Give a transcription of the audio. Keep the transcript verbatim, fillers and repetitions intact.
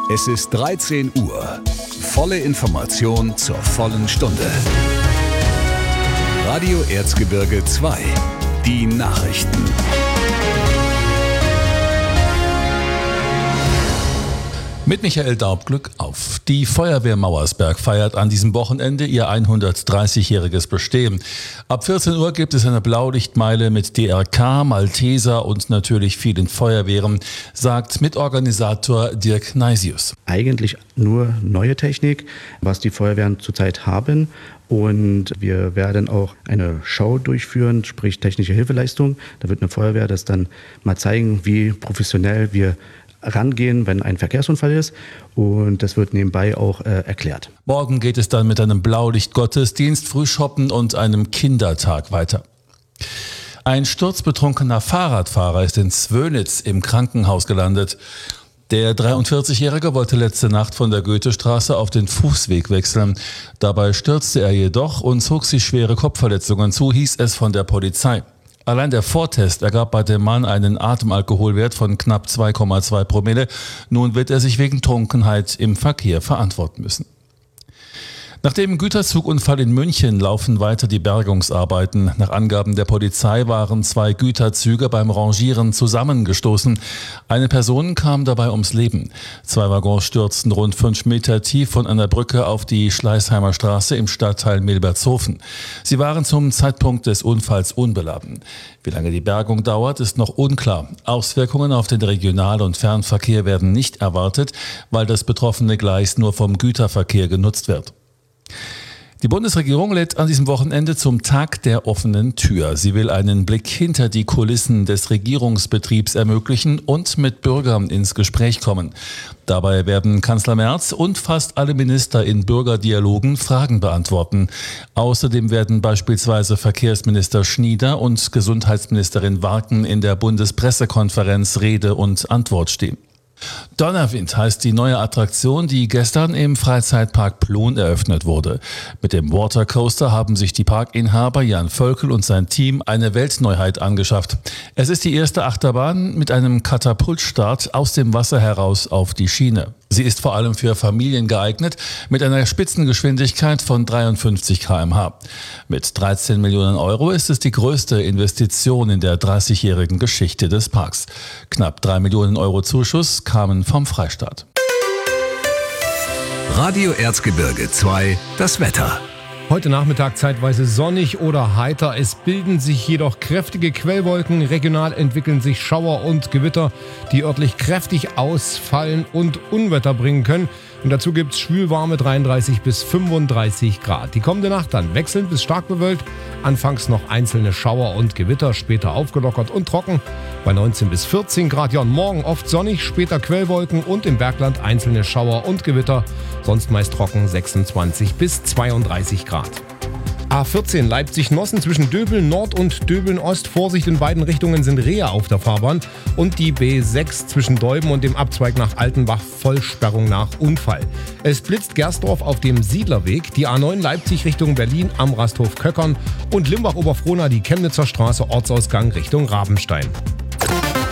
Es ist dreizehn Uhr. Volle Information zur vollen Stunde. Radio Erzgebirge zwei. Die Nachrichten. Mit Michael Daubglück auf. Die Feuerwehr Mauersberg feiert an diesem Wochenende ihr hundertdreißigjähriges Bestehen. Ab vierzehn Uhr gibt es eine Blaulichtmeile mit D R K, Malteser und natürlich vielen Feuerwehren, sagt Mitorganisator Dirk Neisius. Eigentlich nur neue Technik, was die Feuerwehren zurzeit haben. Und wir werden auch eine Show durchführen, sprich technische Hilfeleistung. Da wird eine Feuerwehr das dann mal zeigen, wie professionell wir rangehen, wenn ein Verkehrsunfall ist, und das wird nebenbei auch äh, erklärt. Morgen geht es dann mit einem Blaulicht-Gottesdienst, Frühschoppen und einem Kindertag weiter. Ein sturzbetrunkener Fahrradfahrer ist in Zwönitz im Krankenhaus gelandet. Der dreiundvierzigjährige wollte letzte Nacht von der Goethestraße auf den Fußweg wechseln. Dabei stürzte er jedoch und zog sich schwere Kopfverletzungen zu, hieß es von der Polizei. Allein der Vortest ergab bei dem Mann einen Atemalkoholwert von knapp zwei Komma zwei Promille. Nun wird er sich wegen Trunkenheit im Verkehr verantworten müssen. Nach dem Güterzugunfall in München laufen weiter die Bergungsarbeiten. Nach Angaben der Polizei waren zwei Güterzüge beim Rangieren zusammengestoßen. Eine Person kam dabei ums Leben. Zwei Waggons stürzten rund fünf Meter tief von einer Brücke auf die Schleißheimer Straße im Stadtteil Milbertshofen. Sie waren zum Zeitpunkt des Unfalls unbeladen. Wie lange die Bergung dauert, ist noch unklar. Auswirkungen auf den Regional- und Fernverkehr werden nicht erwartet, weil das betroffene Gleis nur vom Güterverkehr genutzt wird. Die Bundesregierung lädt an diesem Wochenende zum Tag der offenen Tür. Sie will einen Blick hinter die Kulissen des Regierungsbetriebs ermöglichen und mit Bürgern ins Gespräch kommen. Dabei werden Kanzler Merz und fast alle Minister in Bürgerdialogen Fragen beantworten. Außerdem werden beispielsweise Verkehrsminister Schnieder und Gesundheitsministerin Warken in der Bundespressekonferenz Rede und Antwort stehen. Donnerwind heißt die neue Attraktion, die gestern im Freizeitpark Plon eröffnet wurde. Mit dem Watercoaster haben sich die Parkinhaber Jan Völkel und sein Team eine Weltneuheit angeschafft. Es ist die erste Achterbahn mit einem Katapultstart aus dem Wasser heraus auf die Schiene. Sie ist vor allem für Familien geeignet, mit einer Spitzengeschwindigkeit von dreiundfünfzig Kilometer pro Stunde. Mit dreizehn Millionen Euro ist es die größte Investition in der dreißigjährigen Geschichte des Parks. Knapp drei Millionen Euro Zuschuss kamen vom Freistaat. Radio Erzgebirge zwei, das Wetter. Heute Nachmittag zeitweise sonnig oder heiter. Es bilden sich jedoch kräftige Quellwolken. Regional entwickeln sich Schauer und Gewitter, die örtlich kräftig ausfallen und Unwetter bringen können. Und dazu gibt es schwülwarme dreiunddreißig bis fünfunddreißig Grad. Die kommende Nacht dann wechselnd bis stark bewölkt. Anfangs noch einzelne Schauer und Gewitter, später aufgelockert und trocken bei neunzehn bis vierzehn Grad. Ja, und morgen oft sonnig, später Quellwolken und im Bergland einzelne Schauer und Gewitter. Sonst meist trocken, sechsundzwanzig bis zweiunddreißig Grad. A vierzehn Leipzig-Nossen zwischen Döbeln Nord und Döbeln Ost. Vorsicht, in beiden Richtungen sind Rehe auf der Fahrbahn. Und die B sechs zwischen Deuben und dem Abzweig nach Altenbach, Vollsperrung nach Unfall. Es blitzt Gersdorf auf dem Siedlerweg, die A neun Leipzig Richtung Berlin am Rasthof Köckern und Limbach-Oberfrohna die Chemnitzer Straße Ortsausgang Richtung Rabenstein.